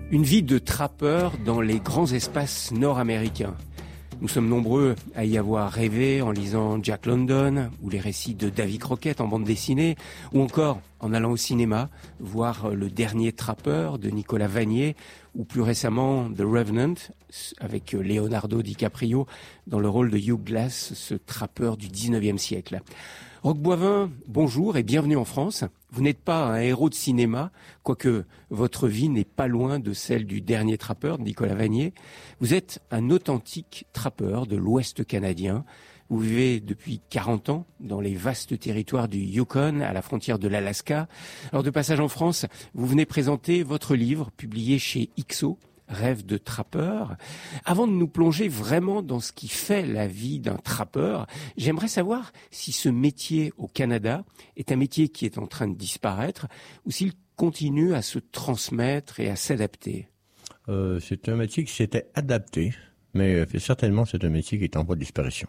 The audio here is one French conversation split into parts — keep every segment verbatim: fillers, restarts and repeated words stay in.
Une vie de trappeur dans les grands espaces nord-américains. Nous sommes nombreux à y avoir rêvé en lisant Jack London ou les récits de Davy Crockett en bande dessinée, ou encore en allant au cinéma, voir Le Dernier Trappeur de Nicolas Vanier, ou plus récemment The Revenant avec Leonardo DiCaprio dans le rôle de Hugh Glass, ce trappeur du dix-neuvième siècle. Roch Boivin, bonjour et bienvenue en France. Vous n'êtes pas un héros de cinéma, quoique votre vie n'est pas loin de celle du Dernier Trappeur de Nicolas Vanier. Vous êtes un authentique trappeur de l'Ouest canadien. Vous vivez depuis quarante ans dans les vastes territoires du Yukon, à la frontière de l'Alaska. Alors de passage en France, vous venez présenter votre livre, publié chez X O, Rêve de trappeur. Avant de nous plonger vraiment dans ce qui fait la vie d'un trappeur, j'aimerais savoir si ce métier au Canada est un métier qui est en train de disparaître ou s'il continue à se transmettre et à s'adapter. Euh, c'est un métier qui s'était adapté, mais euh, certainement c'est un métier qui est en voie de disparition.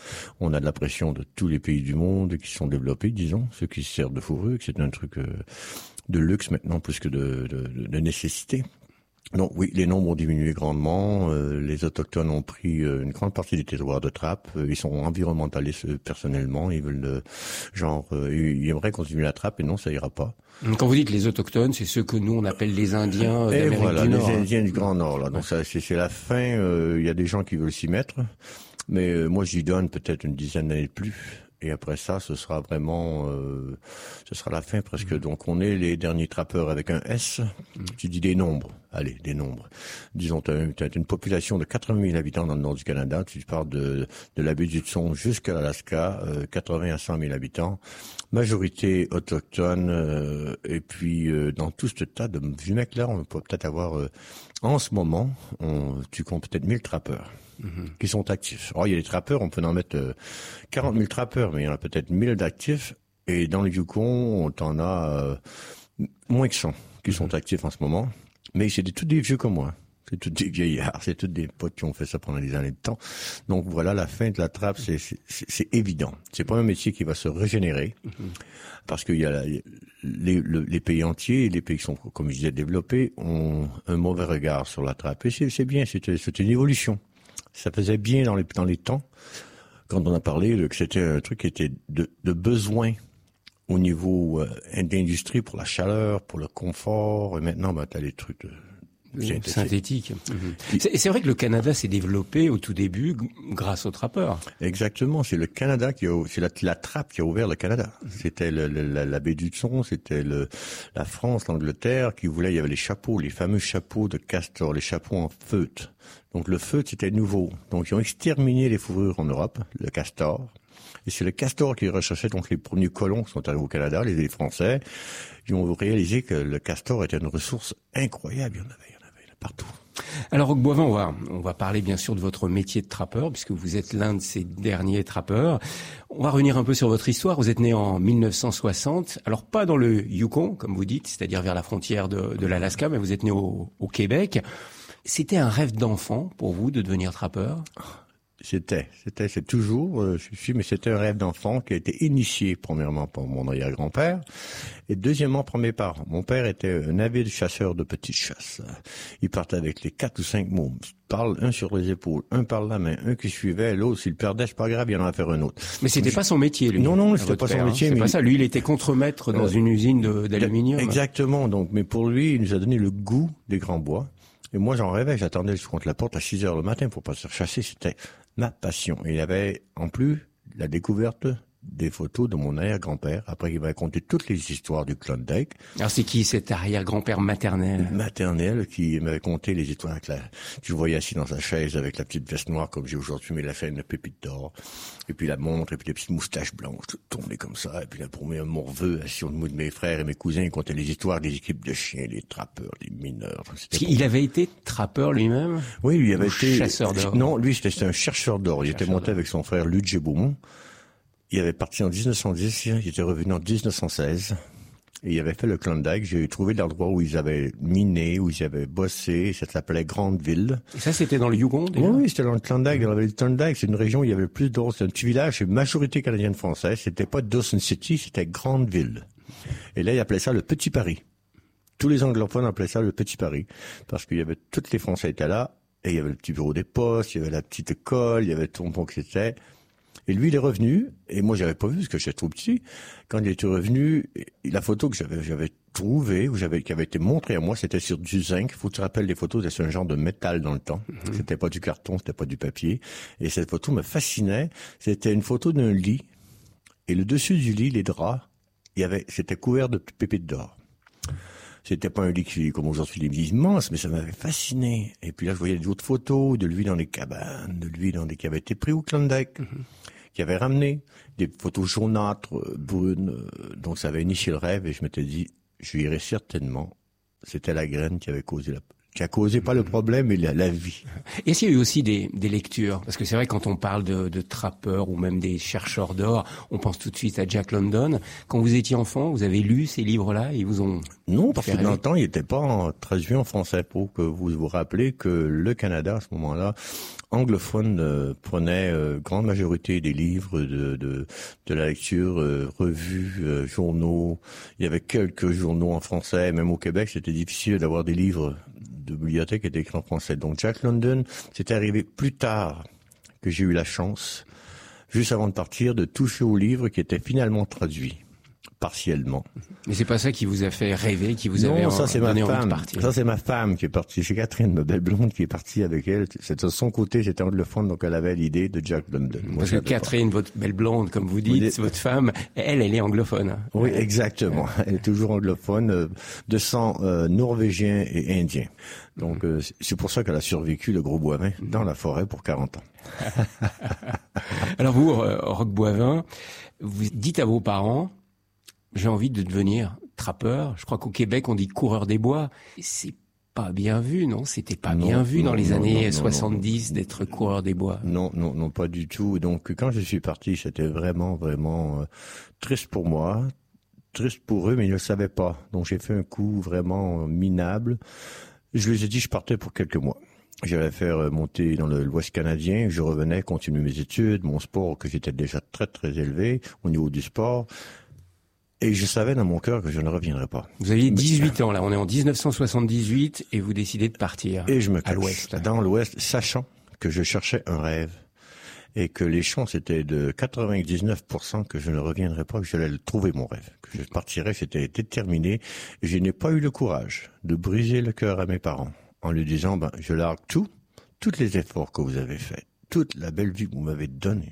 On a de la pression de tous les pays du monde qui sont développés, disons, ceux qui se servent de fourrure, que c'est un truc euh, de luxe maintenant plus que de, de, de nécessité. Donc oui, les nombres ont diminué grandement, euh, les Autochtones ont pris euh, une grande partie des territoires de trappe, euh, ils sont environnementalistes euh, personnellement, ils veulent euh, genre, euh, ils aimeraient continuer la trappe et non, ça ira pas. Quand vous dites les Autochtones, c'est ceux que nous on appelle les Indiens et d'Amérique voilà, du Nord. Les Indiens du Grand Nord, là. Donc ça, c'est, c'est la fin, il euh, y a des gens qui veulent s'y mettre, mais euh, moi j'y donne peut-être une dizaine d'années de plus. Et après ça, ce sera vraiment, euh, ce sera la fin presque. Mmh. Donc on est les derniers trappeurs avec un S. Mmh. Tu dis des nombres. Allez, des nombres. Disons, tu as une population de quatre-vingt mille habitants dans le nord du Canada. Tu parles de, de la baie d'Hudson jusqu'à l'Alaska, euh, quatre-vingts à cent mille habitants. Majorité autochtone. Euh, et puis, euh, dans tout ce tas de vieux mecs là, on peut peut-être avoir, euh, en ce moment, on, tu comptes peut-être mille trappeurs. Mm-hmm. Qui sont actifs. Alors, il y a des trappeurs, on peut en mettre euh, quarante mille trappeurs, mais il y en a peut-être mille d'actifs. Et dans le Yukon, on t'en a euh, moins que cent qui mm-hmm. sont actifs en ce moment. Mais c'est des, tous des vieux comme moi. C'est tous des vieillards, c'est tous des potes qui ont fait ça pendant des années de temps. Donc voilà, la fin de la trappe, c'est, c'est, c'est évident. C'est pas un métier qui va se régénérer. Mm-hmm. Parce qu'il y a la, les, le, les pays entiers, les pays qui sont, comme je disais, développés, ont un mauvais regard sur la trappe. Et c'est, c'est bien, c'est, c'est une évolution. Ça faisait bien dans les, dans les temps, quand on a parlé que c'était un truc qui était de, de besoin au niveau euh, d'industrie pour la chaleur, pour le confort, et maintenant, ben, t'as les trucs de, synthétiques. Synthétique. Mmh. C'est, c'est vrai que le Canada s'est développé au tout début g- grâce aux trappeurs. Exactement, c'est le Canada qui a, c'est la, la trappe qui a ouvert le Canada. Mmh. C'était le, le, la, la baie d'Hudson, c'était le, la France, l'Angleterre qui voulait, il y avait les chapeaux, les fameux chapeaux de castor, les chapeaux en feutre. Donc le feutre, c'était nouveau. Donc ils ont exterminé les fourrures en Europe, le castor. Et c'est le castor qui recherchait donc les premiers colons qui sont arrivés au Canada, les, les Français. Ils ont réalisé que le castor était une ressource incroyable. Il y en avait, il y en avait, il y en avait partout. Alors Roch Boivin, on va, on va parler bien sûr de votre métier de trappeur, puisque vous êtes l'un de ces derniers trappeurs. On va revenir un peu sur votre histoire. Vous êtes né en mille neuf cent soixante, alors pas dans le Yukon, comme vous dites, c'est-à-dire vers la frontière de, de l'Alaska, mais vous êtes né au, au Québec. C'était un rêve d'enfant pour vous de devenir trappeur ? C'était, c'était, c'est toujours, euh, je suis, mais c'était un rêve d'enfant qui a été initié premièrement par mon arrière-grand-père et deuxièmement par mes parents. Mon père était un avide chasseur de petites chasses. Il partait avec les quatre ou cinq mots. Parle un sur les épaules, un par la main, un qui suivait, l'autre s'il perdait, c'est pas grave, il en a à faire un autre. Mais c'était Donc, pas son métier, lui. Non, non, c'était pas père, son métier. Hein. C'est mais pas ça. Lui, il était contremaître dans euh, une usine de, d'aluminium. Exactement. Donc, mais pour lui, il nous a donné le goût des grands bois. Et moi, j'en rêvais. J'attendais contre la porte à six heures le matin pour partir chasser. C'était ma passion. Et il y avait, en plus, la découverte des photos de mon arrière-grand-père. Après, il m'a raconté toutes les histoires du Klondike. Alors, c'est qui cet arrière-grand-père maternel? Maternel, qui m'avait conté les histoires avec la, je le voyais assis dans sa chaise avec la petite veste noire comme j'ai aujourd'hui, mais la chaîne de pépite d'or. Et puis la montre, et puis les petites moustaches blanches, toutes tournées comme ça. Et puis là, pour moi, un morveux assis au bout de mes frères et mes cousins, il contait les histoires des équipes de chiens, les trappeurs, les mineurs. C'était il avait été trappeur lui-même? Oui, lui avait été... chasseur d'or. Non, lui, c'était, c'était un chercheur d'or. Il chercheur était monté d'or. Avec son frère Ludger Beaumont. Il avait parti en dix-neuf cent dix, il était revenu en dix-neuf cent seize. Et il avait fait le Klondike. J'ai trouvé l'endroit où ils avaient miné, où ils avaient bossé. Ça s'appelait Grandeville. Et ça, c'était dans le Yukon, déjà? Oui, oui, c'était dans le Klondike. Dans le Klondike, c'est une région où il y avait le plus d'or. C'est un petit village, c'est une majorité canadienne-française. C'était pas Dawson City, c'était Grandeville. Et là, ils appelaient ça le Petit Paris. Tous les anglophones appelaient ça le Petit Paris, parce qu'il y avait, toutes les Français étaient là, et il y avait le petit bureau des postes, il y avait la petite école, il y avait tout le monde qui était. Et lui, il est revenu, et moi, j'avais pas vu, parce que j'étais trop petit. Quand il était revenu, la photo que j'avais, j'avais trouvée, ou j'avais, qui avait été montrée à moi, c'était sur du zinc. Faut que tu te rappelles les photos, c'était un genre de métal dans le temps. Mm-hmm. C'était pas du carton, c'était pas du papier. Et cette photo me fascinait. C'était une photo d'un lit, et le dessus du lit, les draps, il y avait, c'était couvert de pépites d'or. C'était pas un lit qui, comme aujourd'hui, il est immense, mais ça m'avait fasciné. Et puis là, je voyais d'autres photos de lui dans les cabanes, de lui dans des, qui avait été pris au Klondike, mm-hmm. qui avait ramené des photos jaunâtres, brunes. Donc ça avait initié le rêve et je m'étais dit, je irais certainement. C'était la graine qui avait causé la, qui a causé pas le problème, mais la, la vie. Est-ce qu'il y a eu aussi des, des lectures? Parce que c'est vrai, quand on parle de, de trappeurs ou même des chercheurs d'or, on pense tout de suite à Jack London. Quand vous étiez enfant, vous avez lu ces livres-là et ils vous ont... Non, parce que dans le temps, il n'était pas en, traduit en français. Pour que vous vous rappelez que le Canada, à ce moment-là, anglophone, euh, prenait euh, grande majorité des livres de, de, de la lecture, euh, revues, euh, journaux. Il y avait quelques journaux en français. Même au Québec, c'était difficile d'avoir des livres de bibliothèque qui étaient écrits en français. Donc Jack London, c'était arrivé plus tard que j'ai eu la chance, juste avant de partir, de toucher aux livres qui étaient finalement traduits. Partiellement. Mais c'est pas ça qui vous a fait rêver, qui vous avait non, ça, c'est donné ma envie femme. de partir. Ça, c'est ma femme qui est partie. C'est Catherine, ma belle blonde, qui est partie avec elle. C'est de son côté, c'était anglophone, donc elle avait l'idée de Jack London. Moi, Parce que Catherine, pas. votre belle blonde, comme vous dites, vous dites, votre femme, elle, elle est anglophone. Oui, exactement. Elle est toujours anglophone, euh, de sang euh, norvégien et indien. Donc, euh, c'est pour ça qu'elle a survécu, le Gros Boivin, dans la forêt pour quarante ans. Alors vous, euh, Roch Boivin, vous dites à vos parents, j'ai envie de devenir trappeur. Je crois qu'au Québec, on dit coureur des bois. C'est pas bien vu, non? C'était pas non, bien vu non, dans les non, années non, soixante-dix non, d'être coureur des bois. Non, non, non, pas du tout. Et donc, quand je suis parti, c'était vraiment, vraiment euh, triste pour moi, triste pour eux, mais ils ne le savaient pas. Donc, j'ai fait un coup vraiment minable. Je les ai dit, je partais pour quelques mois. J'allais faire monter dans le, l'Ouest canadien, je revenais, continuer mes études, mon sport, que j'étais déjà très, très élevé au niveau du sport. Et je savais dans mon cœur que je ne reviendrais pas. Vous aviez dix-huit ans, là. On est en dix-neuf cent soixante-dix-huit et vous décidez de partir. Et je me à l'ouest. Dans l'ouest, sachant que je cherchais un rêve et que les chances étaient de quatre-vingt-dix-neuf pour cent que je ne reviendrais pas, que j'allais trouver mon rêve, que je partirais, c'était déterminé. Et je n'ai pas eu le courage de briser le cœur à mes parents en lui disant, ben, je largue tout, tous les efforts que vous avez faits, toute la belle vie que vous m'avez donnée.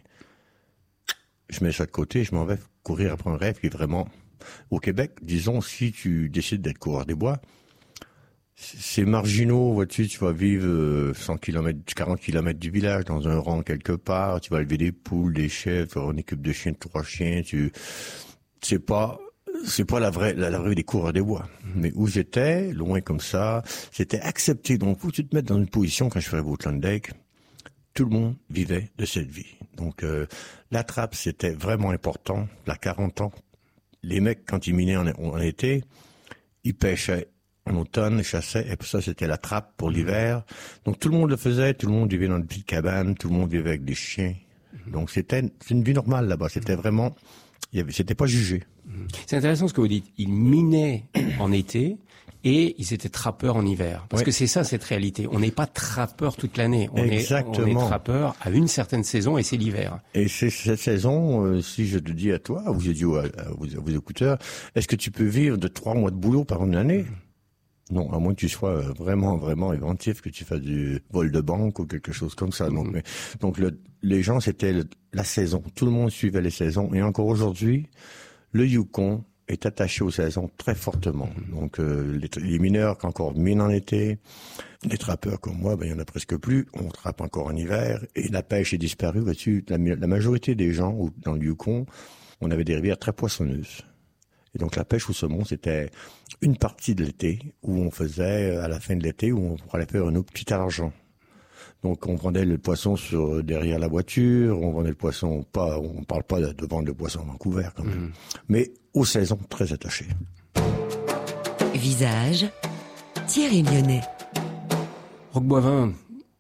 Je mets ça de côté, je m'en vais courir après un rêve qui est vraiment... Au Québec, disons, si tu décides d'être coureur des bois, c'est marginaux, vois-tu, tu vas vivre cent kilomètres, quarante kilomètres du village, dans un rang quelque part, tu vas élever des poules, des chèvres, tu vas avoir une équipe de chiens, de trois chiens, tu... C'est pas... C'est pas la vraie, la, la vraie des coureurs des bois. Mais où j'étais, loin comme ça, c'était accepté. Donc, faut que tu te mettes dans une position, quand je ferais au Klondike, tout le monde vivait de cette vie. Donc, euh, la trappe, c'était vraiment important. À quarante ans, les mecs, quand ils minaient en, en été, ils pêchaient en automne, ils chassaient, et puis ça, c'était la trappe pour l'hiver. Donc, tout le monde le faisait, tout le monde vivait dans une petite cabane, tout le monde vivait avec des chiens. Donc, c'était une vie normale là-bas. C'était vraiment... Il y avait, c'était pas jugé. C'est intéressant ce que vous dites. Ils minaient en été et ils étaient trappeurs en hiver. Parce oui. que c'est ça, cette réalité. On n'est pas trappeur toute l'année. On Exactement. est, on est trappeur à une certaine saison et c'est l'hiver. Et c'est cette saison, euh, si je te dis à toi, ou je dis à, à, vos, à vos écouteurs, est-ce que tu peux vivre de trois mois de boulot par une année? Non, à moins que tu sois vraiment, vraiment inventif, que tu fasses du vol de banque ou quelque chose comme ça. Mm-hmm. Donc, mais, donc le, les gens, c'était le, la saison. Tout le monde suivait les saisons. Et encore aujourd'hui, le Yukon est attaché aux saisons très fortement. Mm-hmm. Donc, euh, les, les mineurs qui encore minent en été, les trappeurs comme moi, ben il y en a presque plus. On trappe encore en hiver. Et la pêche est disparue. Vois-tu, la, la majorité des gens dans le Yukon, on avait des rivières très poissonneuses. Et donc, la pêche au saumon, c'était une partie de l'été où on faisait, à la fin de l'été, où on allait faire un autre petit argent. Donc, on vendait le poisson sur, derrière la voiture, on vendait le poisson, pas, on parle pas de, de vendre le poisson en Vancouver, quand même. Mmh. Mais aux saisons très attachées. Visage, Thierry Lyonnais. Roch Boivin,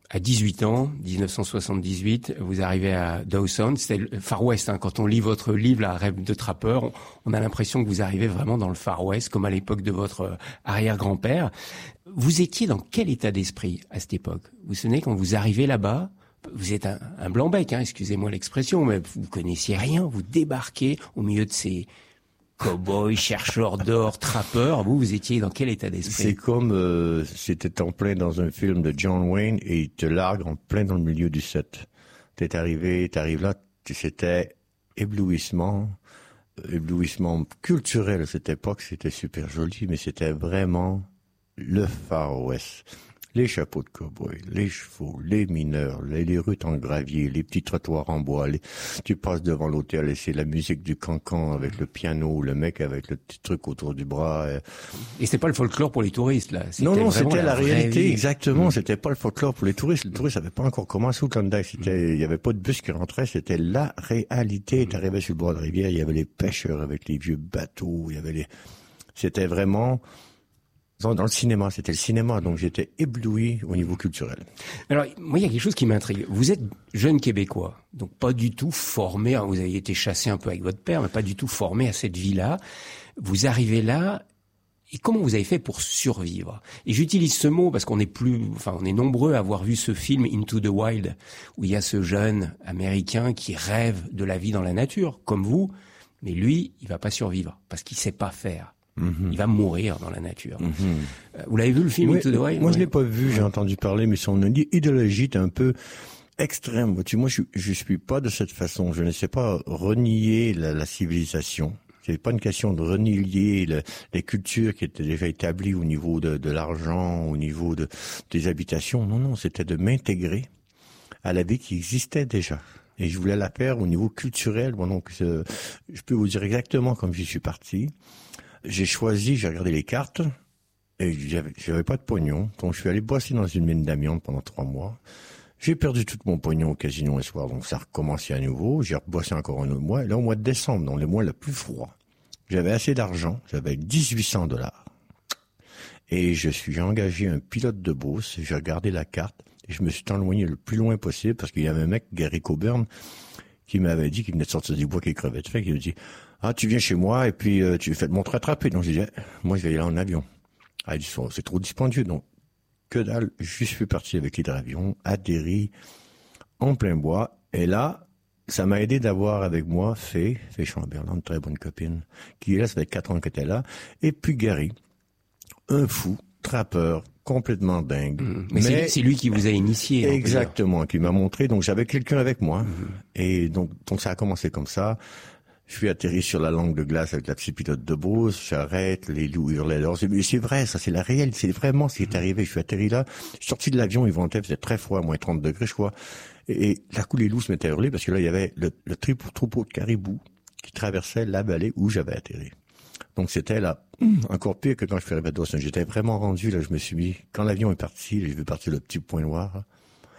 À dix-huit ans, dix-neuf cent soixante-dix-huit, vous arrivez à Dawson, c'était le Far West. Hein. Quand on lit votre livre, La Rêve de trappeur, on, on a l'impression que vous arrivez vraiment dans le Far West, comme à l'époque de votre arrière-grand-père. Vous étiez dans quel état d'esprit à cette époque? Vous vous souvenez, quand vous arrivez là-bas, vous êtes un, un blanc-bec, hein, excusez-moi l'expression, mais vous connaissiez rien, vous débarquez au milieu de ces cow-boys, chercheurs d'or, trappeurs. Vous, vous étiez dans quel état d'esprit? C'est comme euh, c'était en plein dans un film de John Wayne et il te largue en plein dans le milieu du set. T'es arrivé, t'arrives là, c'était éblouissement, éblouissement culturel à cette époque, c'était super joli, mais c'était vraiment le Far West. Les chapeaux de cow-boy, les chevaux, les mineurs, les, les rues en gravier, les petits trottoirs en bois. Les, tu passes devant l'hôtel et c'est la musique du cancan avec le piano, le mec avec le petit truc autour du bras. Et c'était pas le folklore pour les touristes, là. Non, non, c'était la, la réalité, vie. exactement. Mmh. C'était pas le folklore pour les touristes. Les touristes n'avaient pas encore commencé au Klondike. C'était, il y avait pas de bus qui rentrait. C'était la réalité. T'arrivais sur le bord de la rivière, il y avait les pêcheurs avec les vieux bateaux, il y avait les, c'était vraiment, Dans, dans le cinéma, c'était le cinéma, donc j'étais ébloui au niveau culturel. Alors, moi, il y a quelque chose qui m'intrigue. Vous êtes jeune Québécois, donc pas du tout formé, hein, vous avez été chassé un peu avec votre père, mais pas du tout formé à cette vie-là. Vous arrivez là, et comment vous avez fait pour survivre? Et j'utilise ce mot parce qu'on est plus, enfin, on est nombreux à avoir vu ce film Into the Wild, où il y a ce jeune Américain qui rêve de la vie dans la nature, comme vous, mais lui, il va pas survivre, parce qu'il sait pas faire. Mm-hmm. Il va mourir dans la nature. Mm-hmm. Vous l'avez vu le film oui, Into the Wild? Moi, ouais. je l'ai pas vu. J'ai entendu parler, mais son idéologie est un peu extrême. Moi, je je suis pas de cette façon. Je ne sais pas renier la, la civilisation. C'est pas une question de renier le, les cultures qui étaient déjà établies au niveau de, de l'argent, au niveau de des habitations. Non, non, c'était de m'intégrer à la vie qui existait déjà. Et je voulais la faire au niveau culturel. Bon, donc, je, je peux vous dire exactement comme j'y suis parti. J'ai choisi, j'ai regardé les cartes, et j'avais, j'avais pas de pognon. Donc, je suis allé bosser dans une mine d'amiante pendant trois mois. J'ai perdu tout mon pognon au casino un soir, donc ça a recommencé à nouveau. J'ai rebossé encore un autre mois. Et là, au mois de décembre, dans le mois le plus froid, j'avais assez d'argent. J'avais dix-huit cents dollars. Et je suis engagé un pilote de Beauce. J'ai regardé la carte et je me suis éloigné le plus loin possible parce qu'il y avait un mec, Gary Coburn, qui m'avait dit qu'il venait de sortir du bois, qu'il crevait de faim, qui me dit « Ah, tu viens chez moi et puis euh, tu fais de mon rattraper. » Donc j'ai dit eh, « Moi, je vais y aller en avion. » Ah, il dit « C'est trop dispendieux. » Donc, que dalle, je suis parti avec l'hydravion, atterri en plein bois. Et là, ça m'a aidé d'avoir avec moi Fay, Fay Chamberlain, une très bonne copine, qui est là, ça fait quatre ans qu'elle était là. Et puis Gary, un fou, trappeur, complètement dingue. Mmh. Mais, mais c'est, c'est lui qui vous a initié. Exactement, qui m'a montré. Donc j'avais quelqu'un avec moi. Mmh. Et donc, donc ça a commencé comme ça. Je suis atterri sur la langue de glace avec la petite pilote de Beauce. J'arrête, les loups hurlaient. Alors c'est, c'est vrai, ça c'est la réalité. C'est vraiment ce qui est arrivé. Je suis atterri là. Je suis sorti de l'avion, il ventait, c'était très froid, moins trente degrés, je crois. Et, et là, coup, les loups se mettaient à hurler parce que là, il y avait le, le troupeau, troupeau de caribous qui traversait la vallée où j'avais atterri. Donc c'était là, encore pire que quand je suis arrivé à Dawson. J'étais vraiment rendu, là, je me suis mis, quand l'avion est parti, là, je vais partir le petit point noir, là,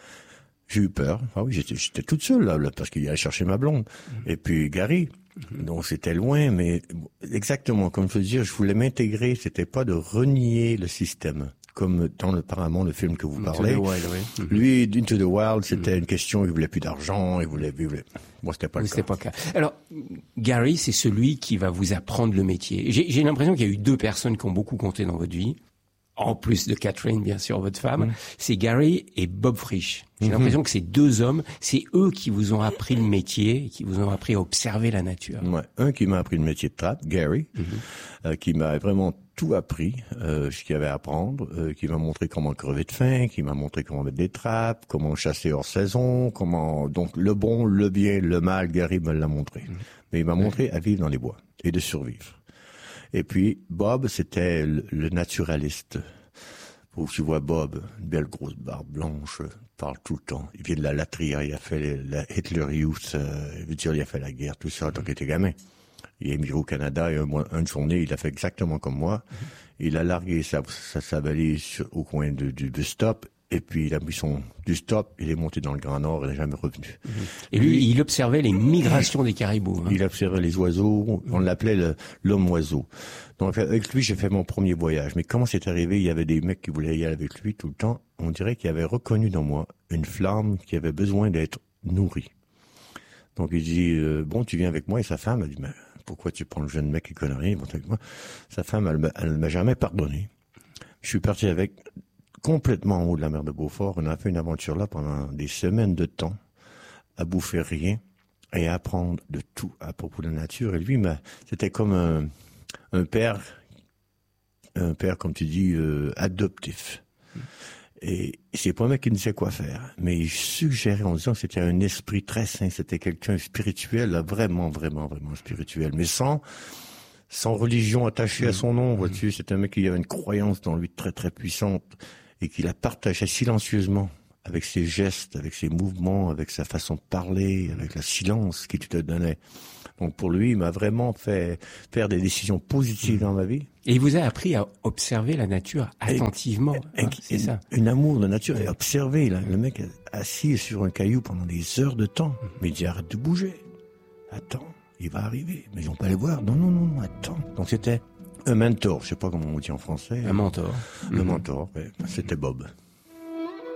j'ai eu peur. Ah oui, j'étais, j'étais toute seule, là, là parce qu'il allait chercher ma blonde. Mm-hmm. Et puis Gary, mm-hmm. donc c'était loin, mais exactement, comme je veux dire, je voulais m'intégrer, c'était pas de renier le système. Comme dans le Paramount, le film que vous parlez. Into the Wild, oui. Mm-hmm. Lui, Into the Wild, c'était mm-hmm. une question, il voulait plus d'argent, il voulait, il voulait... Moi, c'était pas le c'était cas. Pas le cas. Alors, Gary, c'est celui qui va vous apprendre le métier. J'ai, j'ai l'impression qu'il y a eu deux personnes qui ont beaucoup compté dans votre vie. En plus de Catherine, bien sûr, votre femme. Mm-hmm. C'est Gary et Bob Frisch. J'ai mm-hmm. l'impression que ces deux hommes, c'est eux qui vous ont appris le métier, qui vous ont appris à observer la nature. Ouais. Un qui m'a appris le métier de trappe, Gary, mm-hmm. euh, qui m'a vraiment tout appris, euh, ce qu'il y avait à apprendre, euh, qui m'a montré comment crever de faim, qui m'a montré comment mettre des trappes, comment chasser hors saison, comment, donc le bon, le bien, le mal, Gary me l'a montré. Mmh. Mais il m'a montré à vivre dans les bois et de survivre. Et puis, Bob, c'était le, le naturaliste. Où tu vois Bob, une belle grosse barbe blanche, parle tout le temps. Il vient de la Latria, il a fait la Hitler Youth, euh, il veut dire, il a fait la guerre, tout ça, tant qu'il était gamin. Il est émigré au Canada et un, mois, une journée, il a fait exactement comme moi. Mm-hmm. Il a largué sa, sa, sa valise au coin de, du bus stop et puis il a mis son du stop, il est monté dans le Grand Nord et il n'est jamais revenu. Mm-hmm. Et lui, il observait les migrations des caribous. Hein. Il observait les oiseaux, on l'appelait le, l'homme oiseau. Donc avec lui, j'ai fait mon premier voyage. Mais comment c'est arrivé, il y avait des mecs qui voulaient y aller avec lui tout le temps on dirait qu'il avait reconnu dans moi une flamme qui avait besoin d'être nourrie. Donc il dit, euh, bon, tu viens avec moi, et sa femme a dit, mais pourquoi tu prends le jeune mec qui connaît rien, il monte avec moi. Sa femme, elle, elle ne m'a jamais pardonné. Je suis parti avec, complètement en haut de la mer de Beaufort. On a fait une aventure là pendant des semaines de temps, à bouffer rien et à apprendre de tout à propos de la nature. Et lui, m'a, c'était comme un, un père, un père, comme tu dis, euh, adoptif. Et c'est pas un mec qui ne sait quoi faire, mais il suggérait en disant que c'était un esprit très sain, c'était quelqu'un spirituel, là, vraiment, vraiment, vraiment spirituel, mais sans, sans religion attachée mmh. à son nom, vois-tu. C'est un mec qui avait une croyance dans lui très, très puissante et qui la partageait silencieusement avec ses gestes, avec ses mouvements, avec sa façon de parler, avec le silence qu'il te donnait. Donc pour lui, il m'a vraiment fait faire des décisions positives mmh. dans ma vie. Et il vous a appris à observer la nature attentivement. Et, hein, c'est ça. Une amour de la nature et observer. Là, le mec assis sur un caillou pendant des heures de temps. Mais il dit arrête de bouger. Attends, il va arriver. Mais ils vont pas aller voir. Non, non, non, non, attends. Donc c'était un mentor. Je sais pas comment on dit en français. Un mentor. Un mmh. mentor. Ouais. C'était Bob.